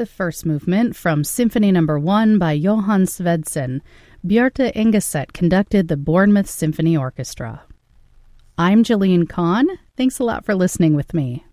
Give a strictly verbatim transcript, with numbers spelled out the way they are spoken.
the first movement from Symphony Number One by Johann Svedsen. Bjarte Engeset conducted the Bournemouth Symphony Orchestra. I'm Jillian Kahn. Thanks a lot for listening with me.